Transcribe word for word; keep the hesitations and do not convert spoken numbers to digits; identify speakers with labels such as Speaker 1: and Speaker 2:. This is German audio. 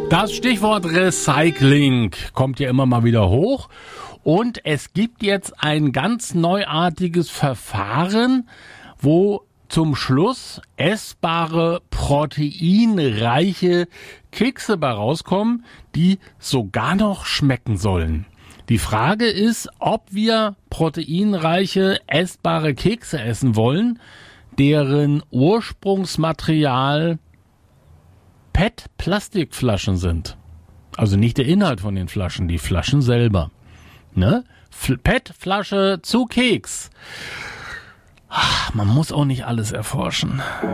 Speaker 1: Das Stichwort Recycling kommt ja immer mal wieder hoch und es gibt jetzt ein ganz neuartiges Verfahren, wo zum Schluss essbare, proteinreiche Kekse bei rauskommen, die sogar noch schmecken sollen. Die Frage ist, ob wir proteinreiche, essbare Kekse essen wollen, deren Ursprungsmaterial P E T-Plastikflaschen sind. Also nicht der Inhalt von den Flaschen, die Flaschen selber. Ne? P E T-Flasche zu Keks. Ach, man muss auch nicht alles erforschen.